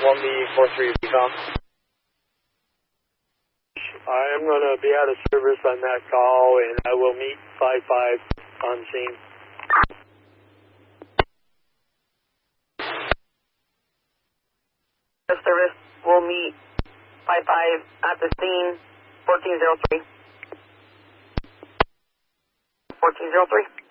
1B43 recon. I am going to be out of service on that call, and I will meet 5-5 on scene. Service will meet 5-5 at the scene, 1403. 1403.